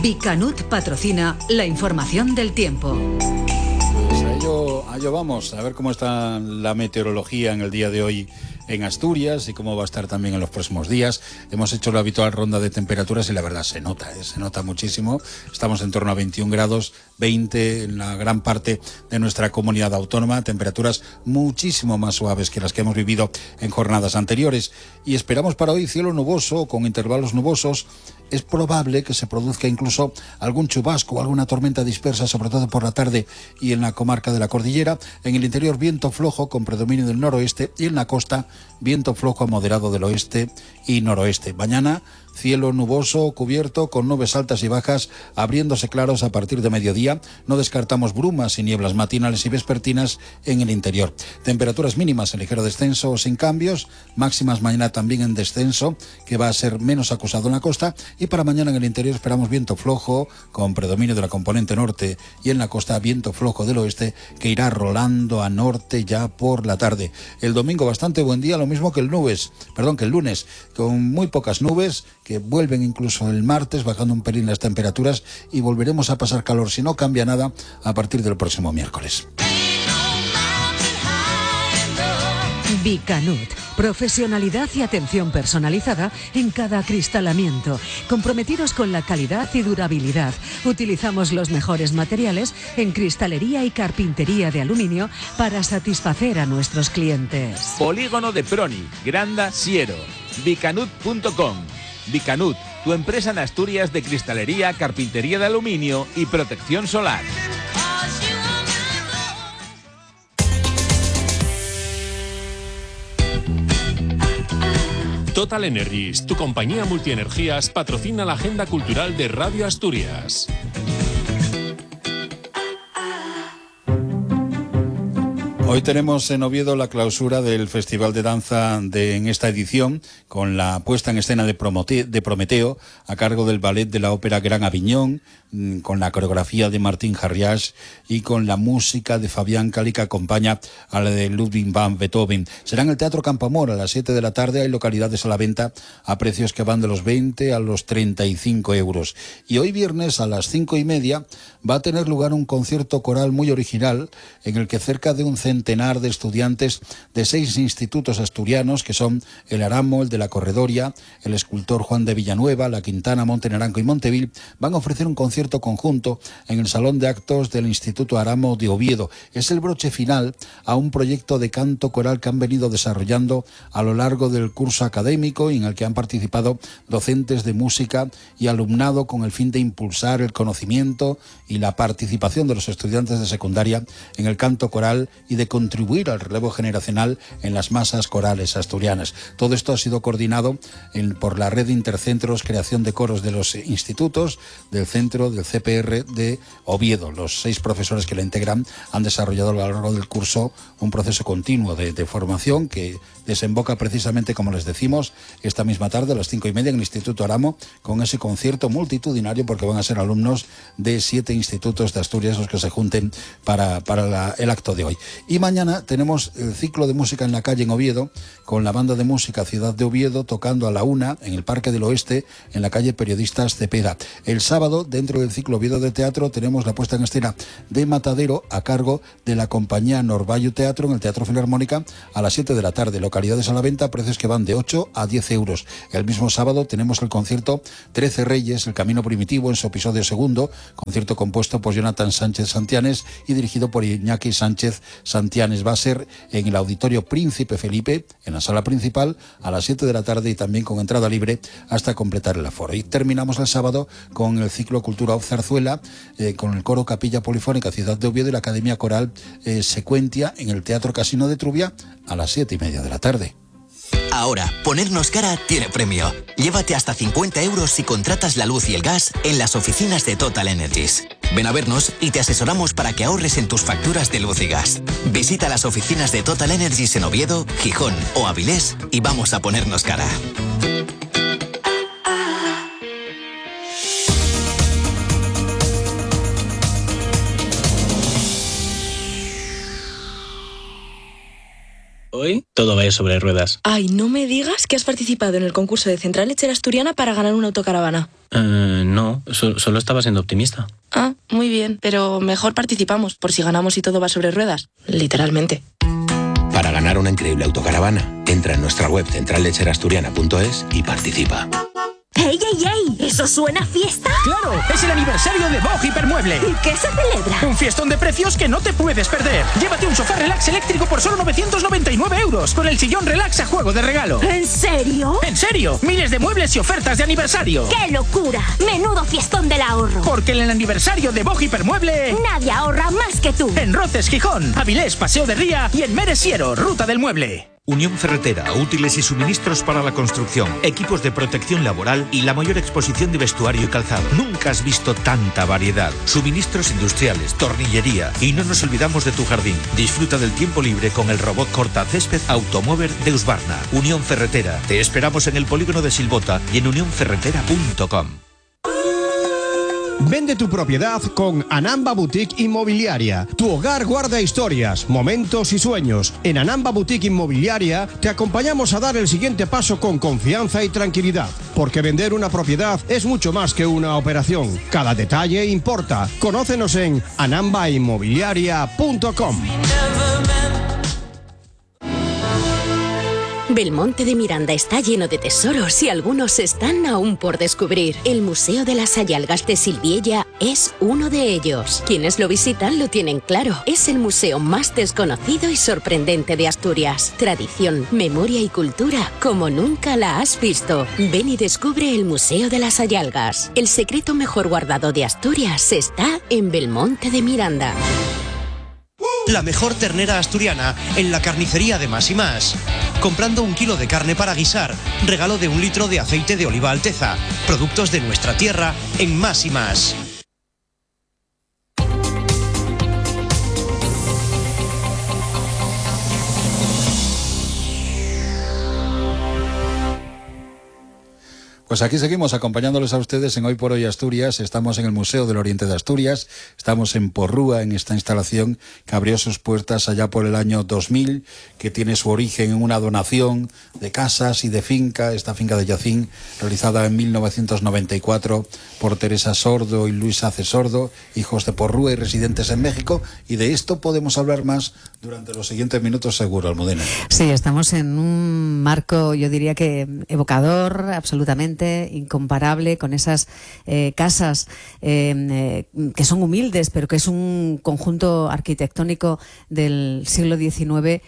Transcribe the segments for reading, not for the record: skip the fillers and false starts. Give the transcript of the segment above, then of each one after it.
Bicanut patrocina la información del tiempo. Pues a ello vamos, a ver cómo está la meteorología en el día de hoy en Asturias y cómo va a estar también en los próximos días. Hemos hecho la habitual ronda de temperaturas y la verdad se nota muchísimo. Estamos en torno a 21 grados, 20 en la gran parte de nuestra comunidad autónoma, temperaturas muchísimo más suaves que las que hemos vivido en jornadas anteriores. Y esperamos para hoy cielo nuboso, con intervalos nubosos. Es probable que se produzca incluso algún chubasco o alguna tormenta dispersa, sobre todo por la tarde y en la comarca de la cordillera. En el interior viento flojo con predominio del noroeste y en la costa viento flojo a moderado del oeste y noroeste. Mañana cielo nuboso, cubierto, con nubes altas y bajas, abriéndose claros a partir de mediodía. No descartamos brumas y nieblas matinales y vespertinas en el interior. Temperaturas mínimas en ligero descenso o sin cambios. Máximas mañana también en descenso, que va a ser menos acusado en la costa. Y para mañana en el interior esperamos viento flojo, con predominio de la componente norte. Y en la costa viento flojo del oeste, que irá rolando a norte ya por la tarde. El domingo bastante buen día, lo mismo que el lunes, con muy pocas nubes, que vuelven incluso el martes, bajando un pelín las temperaturas, y volveremos a pasar calor, si no cambia nada, a partir del próximo miércoles. Bicanut, profesionalidad y atención personalizada en cada acristalamiento, comprometidos con la calidad y durabilidad. Utilizamos los mejores materiales en cristalería y carpintería de aluminio para satisfacer a nuestros clientes. Polígono de Proni, Granda, Siero, bicanut.com. Bicanut, tu empresa en Asturias de cristalería, carpintería de aluminio y protección solar. Total Energies, tu compañía multienergías, patrocina la agenda cultural de Radio Asturias. Hoy tenemos en Oviedo la clausura del Festival de Danza en esta edición, con la puesta en escena de Prometeo, a cargo del Ballet de la Ópera Gran Aviñón, con la coreografía de Martín Harriage y con la música de Fabián Cali, que acompaña a la de Ludwig van Beethoven. Será en el Teatro Campamor a las 7 de la tarde. Hay localidades a la venta a precios que van de los 20 a los 35 euros. Y hoy viernes a las 5:30 va a tener lugar un concierto coral muy original, en el que cerca de un centenar de estudiantes de 6 institutos asturianos, que son el Aramo, el de la Corredoria, el escultor Juan de Villanueva, la Quintana, Monte Naranco y Montevil, van a ofrecer un concierto conjunto en el Salón de Actos del Instituto Aramo de Oviedo. Es el broche final a un proyecto de canto coral que han venido desarrollando a lo largo del curso académico, y en el que han participado docentes de música y alumnado, con el fin de impulsar el conocimiento y la participación de los estudiantes de secundaria en el canto coral y de contribuir al relevo generacional en las masas corales asturianas. Todo esto ha sido coordinado por la red de intercentros Creación de Coros de los institutos del centro del CPR de Oviedo. Los 6 profesores que la integran han desarrollado a lo largo del curso un proceso continuo de formación que desemboca precisamente, como les decimos, esta misma tarde a las 5:30 en el Instituto Aramo, con ese concierto multitudinario, porque van a ser alumnos de 7 institutos de Asturias los que se junten para el acto de hoy. Y mañana tenemos el ciclo de música en la calle en Oviedo, con la banda de música Ciudad de Oviedo tocando a la 1 en el Parque del Oeste, en la calle Periodistas Cepeda. El sábado, dentro del ciclo Oviedo de Teatro, tenemos la puesta en escena de Matadero, a cargo de la compañía Norvallo Teatro, en el Teatro Filarmónica, a las 7 de la tarde. Localidades a la venta, precios que van de 8 a 10 euros. El mismo sábado tenemos el concierto 13 Reyes, el Camino Primitivo, en su episodio segundo, concierto compuesto por Jonathan Sánchez Santianes y dirigido por Iñaki Sánchez Santianes. Va a ser en el Auditorio Príncipe Felipe, en la sala principal, a las 7 de la tarde, y también con entrada libre hasta completar el aforo. Y terminamos el sábado con el ciclo Cultura of Zarzuela, con el coro Capilla Polifónica Ciudad de Oviedo y la Academia Coral Secuentia, en el Teatro Casino de Trubia, a las 7:30 de la tarde. Ahora, ponernos cara tiene premio. Llévate hasta 50 euros si contratas la luz y el gas en las oficinas de Total Energies. Ven a vernos y te asesoramos para que ahorres en tus facturas de luz y gas. Visita las oficinas de Total Energies en Oviedo, Gijón o Avilés y vamos a ponernos cara. Hoy todo va a ir sobre ruedas. Ay, no me digas que has participado en el concurso de Central Lechera Asturiana para ganar una autocaravana. No, solo estaba siendo optimista. Ah, muy bien, pero mejor participamos, por si ganamos y todo va sobre ruedas. Literalmente. Para ganar una increíble autocaravana, entra en nuestra web centrallecherasturiana.es y participa. ¡Ey, ey, ey! ¿Eso suena a fiesta? ¡Claro! Es el aniversario de Bog Hipermueble. ¿Y qué se celebra? Un fiestón de precios que no te puedes perder. Llévate un sofá relax eléctrico por solo 999 € con el sillón relax a juego de regalo. ¿En serio? ¡En serio! Miles de muebles y ofertas de aniversario. ¡Qué locura! ¡Menudo fiestón del ahorro! Porque en el aniversario de Bog Hipermueble... nadie ahorra más que tú. En Roces, Gijón, Avilés, Paseo de Ría y en Meresiero, Ruta del Mueble. Unión Ferretera, útiles y suministros para la construcción, equipos de protección laboral y la mayor exposición de vestuario y calzado. Nunca has visto tanta variedad. Suministros industriales, tornillería y no nos olvidamos de tu jardín. Disfruta del tiempo libre con el robot corta césped Automover de Husqvarna. Unión Ferretera. Te esperamos en el polígono de Silvota y en unionferretera.com. Vende tu propiedad con Anamba Boutique Inmobiliaria. Tu hogar guarda historias, momentos y sueños. En Anamba Boutique Inmobiliaria te acompañamos a dar el siguiente paso con confianza y tranquilidad. Porque vender una propiedad es mucho más que una operación. Cada detalle importa. Conócenos en anambainmobiliaria.com. Belmonte de Miranda está lleno de tesoros y algunos están aún por descubrir. El Museo de las Sayalgas de Silviella es uno de ellos. Quienes lo visitan lo tienen claro. Es el museo más desconocido y sorprendente de Asturias. Tradición, memoria y cultura como nunca la has visto. Ven y descubre el Museo de las Sayalgas. El secreto mejor guardado de Asturias está en Belmonte de Miranda. La mejor ternera asturiana en la carnicería de Más y Más. Comprando 1 kilo de carne para guisar, regalo de 1 litro de aceite de oliva Alteza. Productos de nuestra tierra en Más y Más. Pues aquí seguimos acompañándoles a ustedes en Hoy por Hoy Asturias. Estamos en el Museo del Oriente de Asturias, estamos en Porrúa, en esta instalación que abrió sus puertas allá por el año 2000, que tiene su origen en una donación de casas y de finca, esta finca de Yacín, realizada en 1994 por Teresa Sordo y Luis Ace Sordo, hijos de Porrúa y residentes en México, y de esto podemos hablar más durante los siguientes minutos seguro, Almudena. Sí, estamos en un marco, yo diría que evocador, absolutamente incomparable, con esas casas que son humildes, pero que es un conjunto arquitectónico del siglo XIX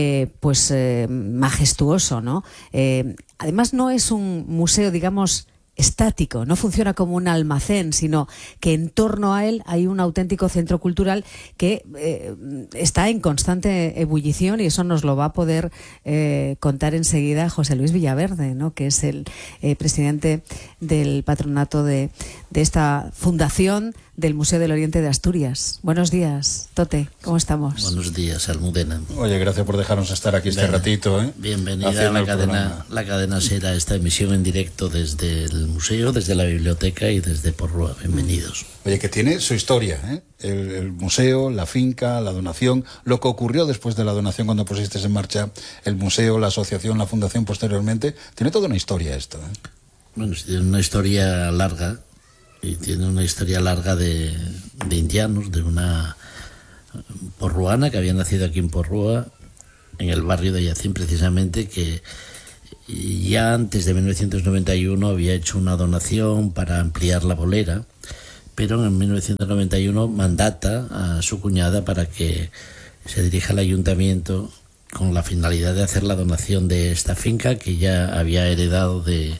majestuoso, ¿no? Además no es un museo, digamos, estático, no funciona como un almacén, sino que en torno a él hay un auténtico centro cultural que está en constante ebullición, y eso nos lo va a poder contar enseguida José Luis Villaverde, ¿no?, que es el presidente del patronato de esta fundación del Museo del Oriente de Asturias. Buenos días, Tote, ¿cómo estamos? Buenos días, Almudena. Oye, gracias por dejarnos estar aquí este ratito. Bienvenida a la cadena SER, a esta emisión en directo desde el museo, desde la biblioteca y desde Porrúa. Bienvenidos. Oye, que tiene su historia, el museo, la finca, la donación, lo que ocurrió después de la donación cuando pusiste en marcha el museo, la asociación, la fundación posteriormente. Tiene toda una historia esto. Bueno, tiene una historia larga. Y tiene una historia larga de indianos, de una porruana que había nacido aquí en Porrúa, en el barrio de Yacín precisamente, que ya antes de 1991 había hecho una donación para ampliar la bolera, pero en 1991 mandata a su cuñada para que se dirija al ayuntamiento con la finalidad de hacer la donación de esta finca que ya había heredado de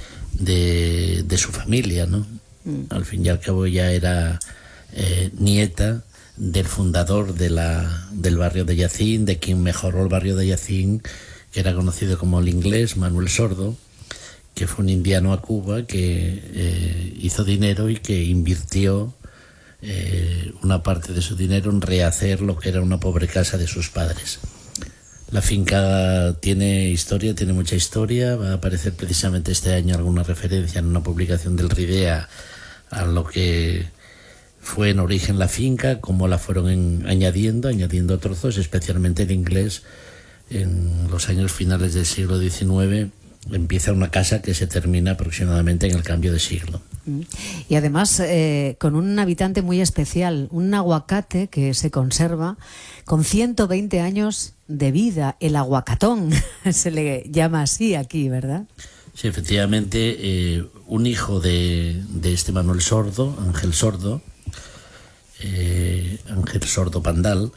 su familia, ¿no? Al fin y al cabo ya era nieta del fundador del barrio de Yacín, de quien mejoró el barrio de Yacín, que era conocido como el Inglés, Manuel Sordo, que fue un indiano a Cuba que hizo dinero y que invirtió una parte de su dinero en rehacer lo que era una pobre casa de sus padres. La finca tiene historia, tiene mucha historia. Va a aparecer precisamente este año alguna referencia en una publicación del RIDEA a lo que fue en origen la finca, cómo la fueron añadiendo trozos, especialmente el Inglés en los años finales del siglo XIX empieza una casa que se termina aproximadamente en el cambio de siglo. Y además con un habitante muy especial, un aguacate que se conserva con 120 años de vida, el aguacatón, se le llama así aquí, ¿verdad? Sí, efectivamente, un hijo de este Manuel Sordo, Ángel Sordo Pandal,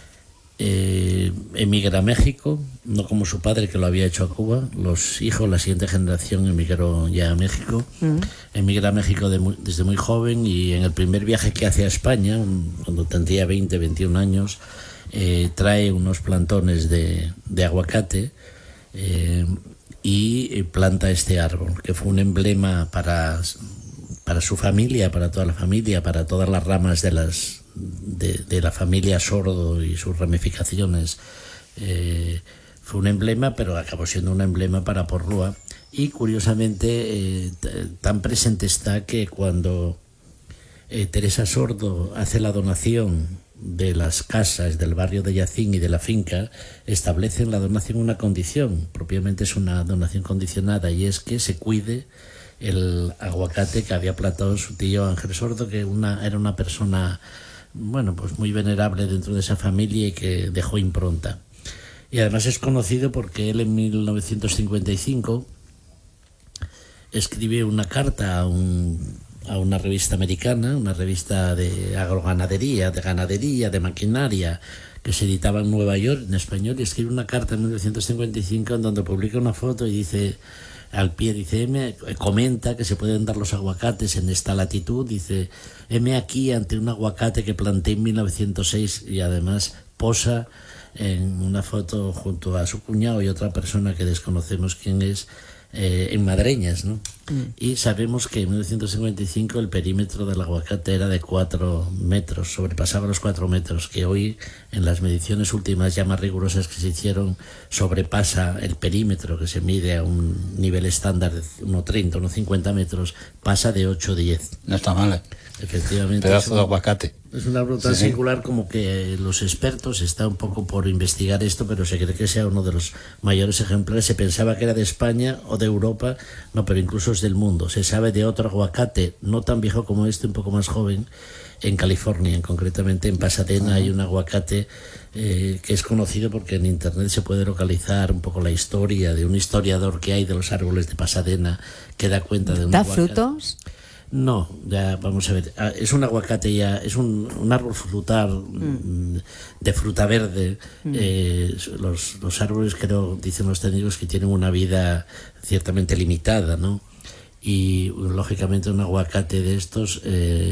emigra a México, no como su padre que lo había hecho a Cuba. Los hijos, la siguiente generación, emigró ya a México. Emigra a México desde muy joven, y en el primer viaje que hace a España, cuando tendría 20, 21 años, trae unos plantones de aguacate y planta este árbol, que fue un emblema para su familia, para toda la familia, para todas las ramas de la familia Sordo y sus ramificaciones. Fue un emblema, pero acabó siendo un emblema para Porrúa. Y curiosamente tan presente está que cuando Teresa Sordo hace la donación de las casas del barrio de Yacín y de la finca, establece en la donación una condición, propiamente es una donación condicionada, y es que se cuide el aguacate que había plantado su tío Ángel Sordo, que era una persona, bueno, pues muy venerable dentro de esa familia y que dejó impronta. Y además es conocido porque él en 1955 escribe una carta a una revista americana, una revista de agroganadería, de ganadería, de maquinaria, que se editaba en Nueva York en español, y escribe una carta en 1955 en donde publica una foto y dice, al pie, dice, comenta que se pueden dar los aguacates en esta latitud, dice, heme aquí ante un aguacate que planté en 1906, y además posa en una foto junto a su cuñado y otra persona que desconocemos quién es, en Madreñas, ¿no? Y sabemos que en 1955 el perímetro del aguacate era de 4 metros, sobrepasaba los 4 metros, que hoy en las mediciones últimas ya más rigurosas que se hicieron sobrepasa el perímetro, que se mide a un nivel estándar de 1,30, 1,50 metros, pasa de 8 a 10. No está mal, ¿eh? Efectivamente. Pedazo de aguacate. Es un árbol tan singular como que los expertos están un poco por investigar esto, pero se cree que sea uno de los mayores ejemplares. Se pensaba que era de España o de Europa, no, pero incluso es del mundo. Se sabe de otro aguacate, no tan viejo como este, un poco más joven, en California, concretamente en Pasadena. Hay un aguacate que es conocido porque en internet se puede localizar un poco la historia de un historiador que hay de los árboles de Pasadena, que da cuenta de un aguacate. ¿Da frutos? No, ya vamos a ver. Es un aguacate ya, es un árbol frutal de fruta verde. Los árboles, creo, dicen los técnicos, que tienen una vida ciertamente limitada, ¿no? Y lógicamente un aguacate de estos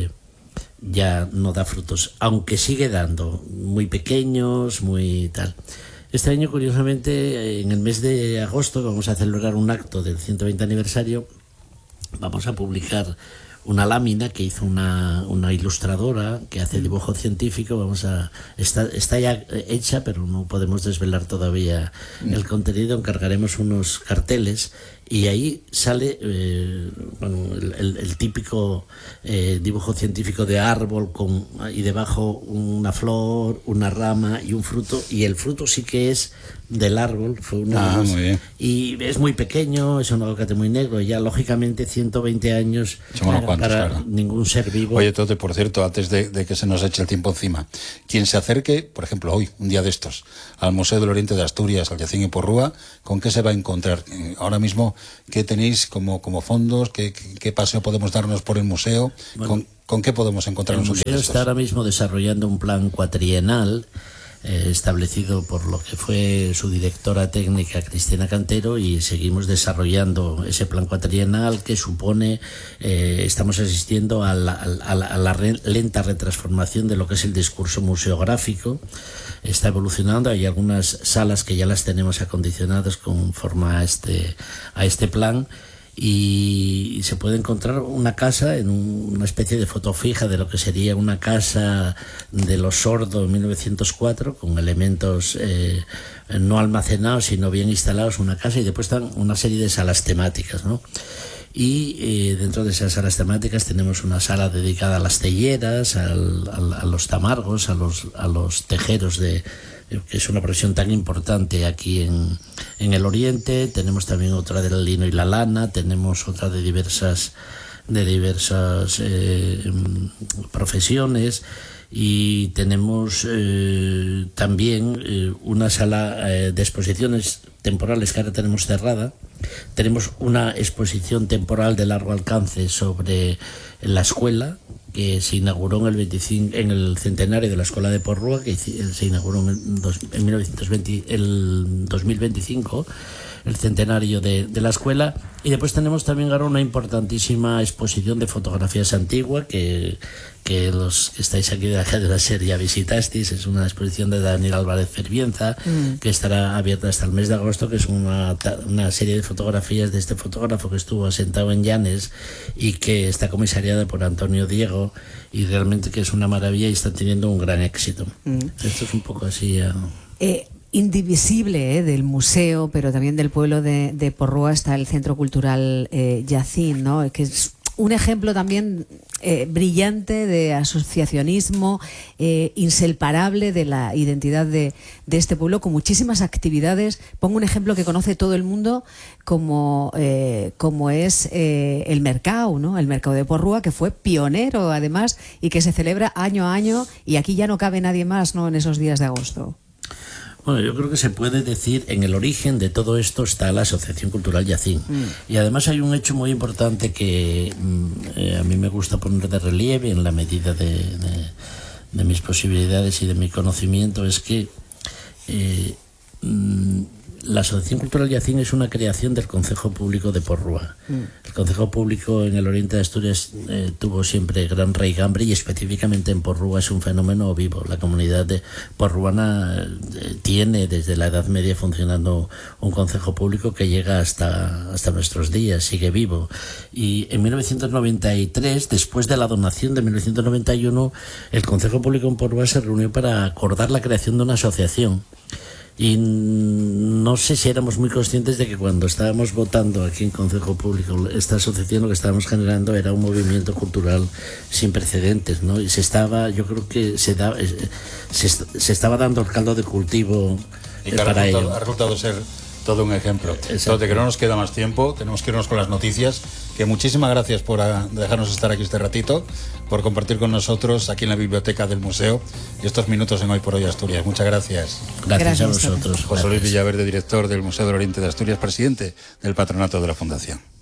ya no da frutos, aunque sigue dando, muy pequeños, muy tal. Este año, curiosamente, en el mes de agosto, vamos a celebrar un acto del 120 aniversario. Vamos a publicar una lámina que hizo una ilustradora que hace dibujo científico. Está ya hecha, pero no podemos desvelar todavía el contenido. Encargaremos unos carteles y ahí sale el típico dibujo científico de árbol y debajo una flor, una rama y un fruto, y el fruto sí que es del árbol. Muy bien. Y es muy pequeño, es un aguacate muy negro, y ya lógicamente 120 años para ningún ser vivo. Oye, Tote, por cierto, antes de que se nos eche el tiempo encima, quien se acerque, por ejemplo, hoy, un día de estos, al Museo del Oriente de Asturias, al Yacín y Porrúa, ¿con qué se va a encontrar? Ahora mismo, ¿qué tenéis como fondos? ¿Qué paseo podemos darnos por el museo? Bueno, ¿Con qué podemos encontrarnos? El museo está ahora mismo desarrollando un plan cuatrienal establecido por lo que fue su directora técnica, Cristina Cantero, y seguimos desarrollando ese plan cuatrienal que supone, estamos asistiendo a la lenta retransformación de lo que es el discurso museográfico. Está evolucionando, hay algunas salas que ya las tenemos acondicionadas conforme a este plan, y se puede encontrar una casa en una especie de foto fija de lo que sería una casa de los Sordo en 1904, con elementos no almacenados sino bien instalados, una casa, y después están una serie de salas temáticas, ¿no? Y dentro de esas salas temáticas tenemos una sala dedicada a las telleras, a los tamargos, a los tejeros que es una profesión tan importante aquí en el Oriente. Tenemos también otra del lino y la lana, tenemos otra de diversas profesiones, y tenemos también una sala de exposiciones temporales que ahora tenemos cerrada. Tenemos una exposición temporal de largo alcance sobre la escuela, que se inauguró en el centenario de la Escuela de Porrúa, que se inauguró en 2025, el centenario de la escuela. Y después tenemos también ahora una importantísima exposición de fotografías antiguas que los que estáis aquí de la cadena SER ya visitasteis. Es una exposición de Daniel Álvarez Ferbienza, que estará abierta hasta el mes de agosto, que es una serie de fotografías de este fotógrafo que estuvo asentado en Llanes y que está comisariada por Antonio Diego, y realmente que es una maravilla y está teniendo un gran éxito. Esto es un poco así. Indivisible del museo, pero también del pueblo de Porrúa, está el Centro Cultural Yacín, ¿no? Que es un ejemplo también brillante de asociacionismo, inseparable de la identidad de este pueblo, con muchísimas actividades. Pongo un ejemplo que conoce todo el mundo, como es el Mercado, ¿no? El Mercado de Porrúa, que fue pionero además y que se celebra año a año, y aquí ya no cabe nadie más, ¿no?, en esos días de agosto. Bueno, yo creo que se puede decir, en el origen de todo esto está la Asociación Cultural Yacín. Y además hay un hecho muy importante que a mí me gusta poner de relieve en la medida de mis posibilidades y de mi conocimiento, es que la Asociación Cultural Yacín es una creación del Concejo Público de Porrúa. El Concejo Público en el Oriente de Asturias tuvo siempre gran raigambre, y específicamente en Porrúa es un fenómeno vivo. La comunidad porruana tiene desde la Edad Media funcionando un Concejo Público que llega hasta nuestros días, sigue vivo. Y en 1993, después de la donación de 1991, el Concejo Público en Porrúa se reunió para acordar la creación de una asociación. Y no sé si éramos muy conscientes de que cuando estábamos votando aquí en Concejo Público esta asociación, lo que estábamos generando era un movimiento cultural sin precedentes, ¿no? Y yo creo que se estaba dando el caldo de cultivo para ello. Ha resultado ser todo un ejemplo. Entonces, que no nos queda más tiempo, tenemos que irnos con las noticias. Que muchísimas gracias por dejarnos estar aquí este ratito, por compartir con nosotros aquí en la biblioteca del museo estos minutos en Hoy por Hoy Asturias. Muchas gracias. Gracias a vosotros. José Luis Villaverde, director del Museo del Oriente de Asturias, presidente del patronato de la Fundación.